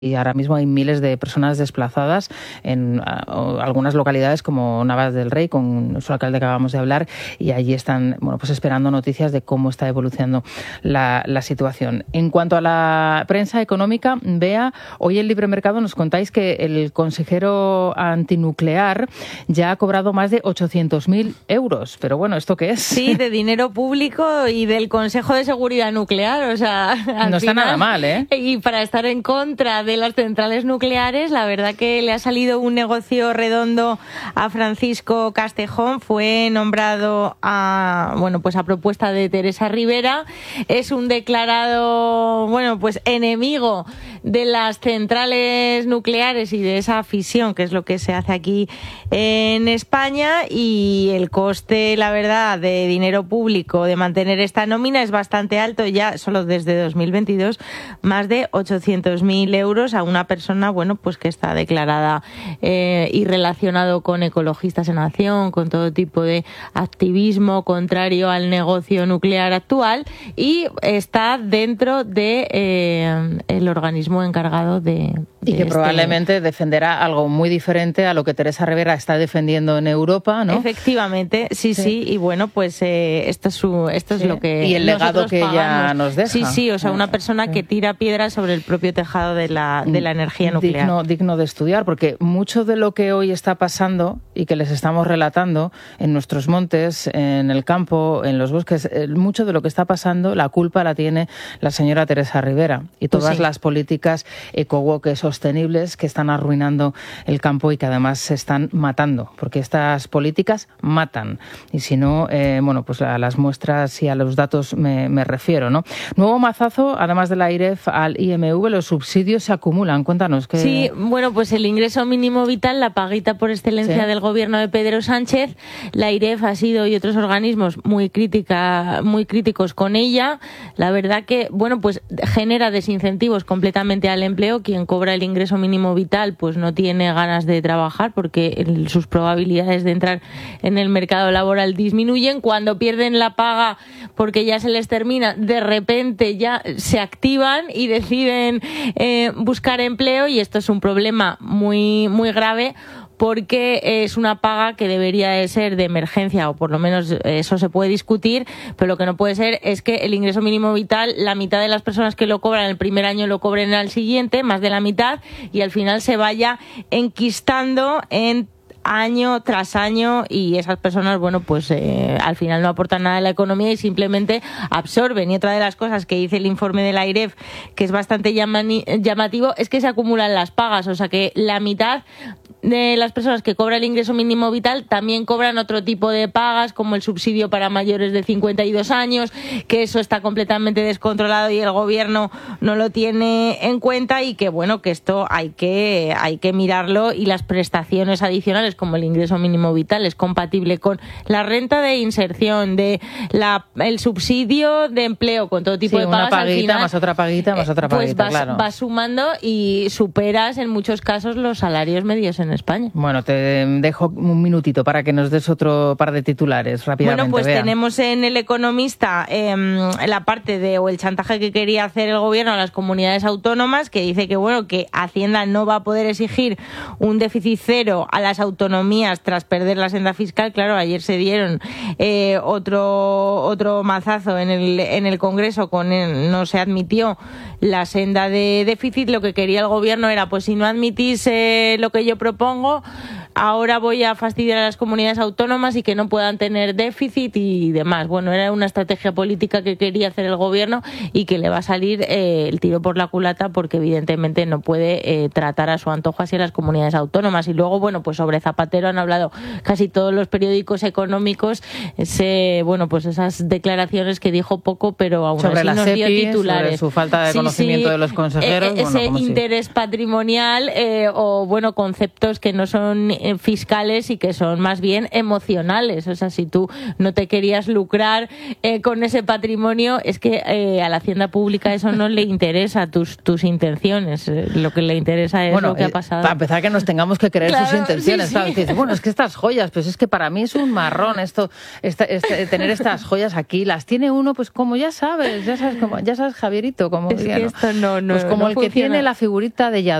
Y ahora mismo hay miles de personas desplazadas en algunas localidades como Navas del Rey, con su alcalde que acabamos de hablar, y allí están pues esperando noticias de cómo está evolucionando la situación. En cuanto a la prensa económica, Bea, hoy en Libre Mercado nos contáis que el consejero antinuclear ya ha cobrado más de 800.000 euros. Pero bueno, ¿esto qué es? Sí, de dinero público y del Consejo de Seguridad Nuclear. O sea, no está nada mal, ¿eh? Y para estar en contra de las centrales nucleares, la verdad que le ha salido un negocio redondo a Francisco Castejón. Fue nombrado a propuesta de Teresa Rivera. Es un declarado, enemigo de las centrales nucleares y de esa fisión, que es lo que se hace aquí en España, y el coste, la verdad, de dinero público de mantener esta nómina es bastante alto, ya solo desde 2022, más de 800.000 euros a una persona, que está declarada y relacionado con Ecologistas en Acción, con todo tipo de activismo contrario al negocio nuclear actual, y está dentro de el organismo encargado de y que probablemente defenderá algo muy diferente a lo que Teresa Rivera está defendiendo en Europa, ¿no? Efectivamente, sí. Y esto es lo que y el legado que pagamos. Ella nos deja. Sí, una persona que tira piedras sobre el propio tejado de la energía nuclear. Digno de estudiar, porque mucho de lo que hoy está pasando y que les estamos relatando en nuestros montes, en el campo, en los bosques, mucho de lo que está pasando, la culpa la tiene la señora Teresa Rivera y todas las políticas eco-woke sostenibles que están arruinando el campo y que además se están matando, porque estas políticas matan. Y si no, a las muestras y a los datos me refiero, ¿no? Nuevo mazazo, además de la AIREF al IMV, los subsidios se acumulan. Cuéntanos qué. Sí, el ingreso mínimo vital, la paguita por excelencia del gobierno de Pedro Sánchez, la AIREF ha sido, y otros organismos, muy críticos con ella. La verdad que, genera desincentivos completamente al empleo. Quien cobra el ingreso mínimo vital, no tiene ganas de trabajar porque sus probabilidades de entrar en el mercado laboral disminuyen. Cuando pierden la paga porque ya se les termina, de repente ya se activan y deciden buscar empleo, y esto es un problema muy, muy grave, porque es una paga que debería de ser de emergencia, o por lo menos eso se puede discutir, pero lo que no puede ser es que el ingreso mínimo vital, la mitad de las personas que lo cobran el primer año lo cobren al siguiente, más de la mitad, y al final se vaya enquistando en año tras año, y esas personas al final no aportan nada a la economía y simplemente absorben. Y otra de las cosas que dice el informe de la AIREF, que es bastante llamativo, es que se acumulan las pagas, o sea que la mitad de las personas que cobran el ingreso mínimo vital también cobran otro tipo de pagas, como el subsidio para mayores de 52 años, que eso está completamente descontrolado y el gobierno no lo tiene en cuenta, y que que esto hay que mirarlo, y las prestaciones adicionales como el ingreso mínimo vital es compatible con la renta de inserción, el subsidio de empleo, con todo tipo de pagas. Una paguita, al final, más otra paguita, claro. Vas sumando y superas en muchos casos los salarios medios en España. Bueno, te dejo un minutito para que nos des otro par de titulares rápidamente. Tenemos en El Economista la parte o el chantaje que quería hacer el gobierno a las comunidades autónomas, que dice que Hacienda no va a poder exigir un déficit cero a las autonomías tras perder la senda fiscal. Claro, ayer se dieron otro mazazo en el Congreso, no se admitió la senda de déficit. Lo que quería el gobierno era, si no admitís lo que yo propongo, ahora voy a fastidiar a las comunidades autónomas y que no puedan tener déficit y demás. Era una estrategia política que quería hacer el gobierno y que le va a salir el tiro por la culata, porque evidentemente no puede tratar a su antojo así a las comunidades autónomas. Y luego, sobre Zapatero han hablado casi todos los periódicos económicos, esas declaraciones que dijo poco, pero aún sobre así nos dio titulares. Sobre su falta de conocimiento de los consejeros. Ese interés patrimonial, conceptos que no son fiscales y que son más bien emocionales. O sea, si tú no te querías lucrar con ese patrimonio, es que a la Hacienda Pública eso no le interesa, tus intenciones. Lo que le interesa es lo que ha pasado. Para empezar, que nos tengamos que creer sus intenciones. Sí, sí. Claro, bueno, es que estas joyas, pues es que para mí es un marrón tener estas joyas aquí. Las tiene uno, pues como ya sabes, Javierito, como es que esto no pues como no el funciona. que tiene la figurita de